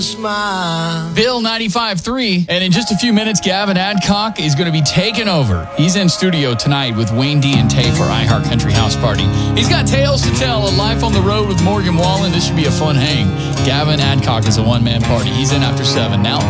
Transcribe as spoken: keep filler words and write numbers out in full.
Smile. Bill ninety-five point three. And in just a few minutes, Gavin Adcock is going to be taking over. He's in studio tonight with Wayne D and Tay for iHeart Country House Party. He's got tales to tell, a life on the road with Morgan Wallen. This should be a fun hang. Gavin Adcock is a one-man party. He's in after seven now.